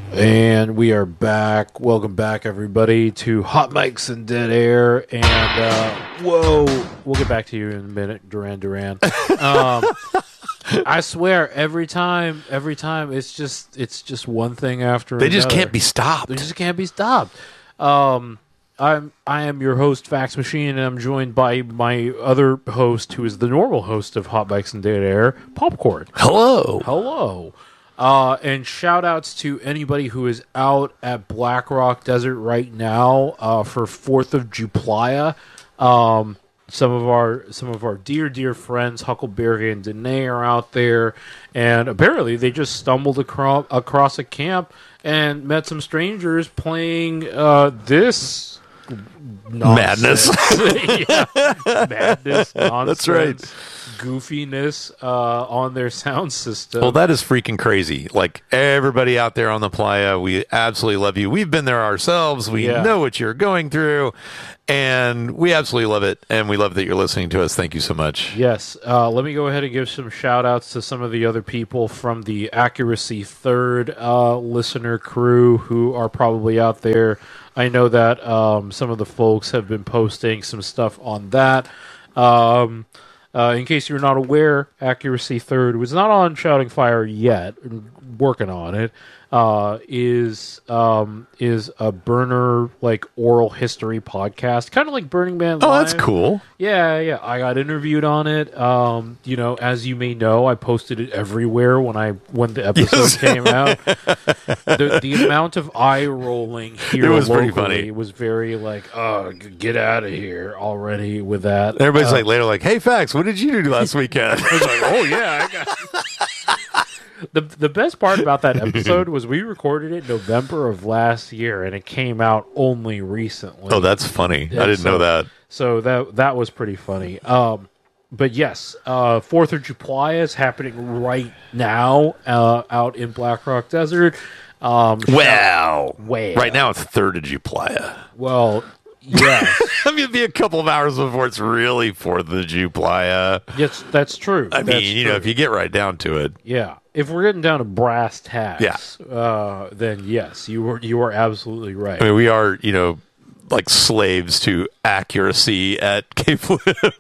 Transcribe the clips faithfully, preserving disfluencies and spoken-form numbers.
And we are back. Welcome back, everybody, to Hot Mics and Dead Air. And, uh, whoa, we'll get back to you in a minute, Duran Duran. Um, I swear, every time, every time, it's just, it's just one thing after They another. just can't be stopped. They just can't be stopped. Um, I'm, I am your host, Fax Machine, and I'm joined by my other host, who is the normal host of Hot Mics and Dead Air, Popcorn. Hello. Hello. Uh, and shout outs to anybody who is out at Black Rock Desert right now uh, for fourth of July. Um, some of our some of our dear dear friends Huckleberry and Danae are out there, and apparently they just stumbled across across a camp and met some strangers playing uh, this Madness. yeah, madness. Nonsense. That's right. Goofiness uh, on their sound system. Well, that is freaking crazy. Like, everybody out there on the playa, we absolutely love you. We've been there ourselves. We Yeah. know what you're going through, and we absolutely love it. And we love that you're listening to us. Thank you so much. Yes. Uh, let me go ahead and give some shout outs to some of the other people from the Accuracy Third uh, listener crew who are probably out there. I know that um, some of the folks have been posting some stuff on that. Um, uh, in case you're not aware, Accuracy Third was not on Shouting Fire yet, working on it. Uh, is um, is a burner like oral history podcast, kind of like Burning Man. Oh, Live. that's cool. Yeah, yeah. I got interviewed on it. Um, you know, as you may know, I posted it everywhere when I when the episode Yes. came out. The, the amount of eye rolling here It was locally pretty funny. was very like, oh, g- get out of here already with that. Everybody's Uh, like later, like, "Hey, Fax, what did you do last weekend?" I was like, oh yeah, I got. The the best part about that episode was we recorded it November of last year, and it came out only recently. Oh, that's funny. Yeah, I didn't so- know that. So that that was pretty funny. Um, but yes, uh, Fourth of July is happening right now uh, out in Black Rock Desert. Um, Wow. Wow. Right now, it's third of July. well, yes, I mean, it'd be a couple of hours before it's really fourth of July. yes, that's true. I That's mean, you know, true. if you get right down to it. yeah, if we're getting down to brass tacks, Yeah. uh, then yes, you were you are absolutely right. I mean, we are, you know, like slaves to accuracy at K-Flip.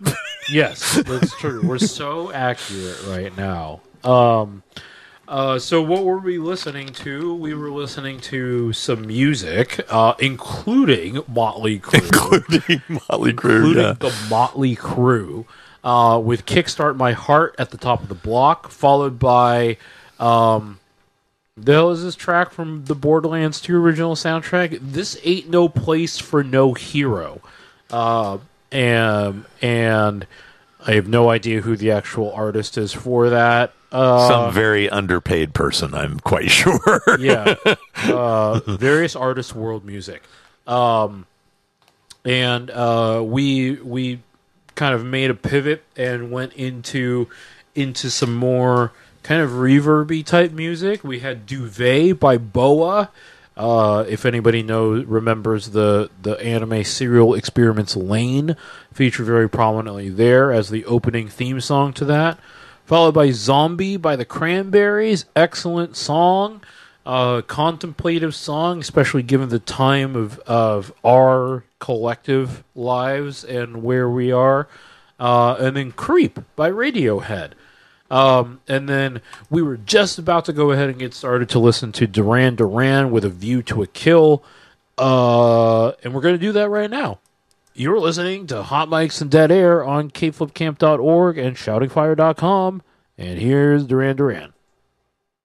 Yes, that's true. We're so accurate right now. Um, uh, so what were we listening to? We were listening to some music, uh, including Motley Crue, including Motley Crue. including Yeah. the Motley Crue, uh, with "Kickstart My Heart" at the top of the block, followed by. Um, the hell is this track from the Borderlands two original soundtrack? This Ain't No Place for No Hero. Uh, and, and I have no idea who the actual artist is for that. Uh, Some very underpaid person, I'm quite sure. yeah. Uh, various artists, world music. Um, and uh, we we kind of made a pivot and went into into some more kind of reverby type music. We had Duvet by Boa. Uh, if anybody knows, remembers the, the anime Serial Experiments Lane, featured very prominently there as the opening theme song to that. Followed by Zombie by the Cranberries. Excellent song. Uh, contemplative song, especially given the time of, of our collective lives and where we are. Uh, and then Creep by Radiohead. Um, and then we were just about to go ahead and get started to listen to Duran Duran with A View to a Kill. Uh, and we're going to do that right now. You're listening to Hot Mics and Dead Air on K Flip Camp dot org and Shouting Fire dot com. And here's Duran Duran.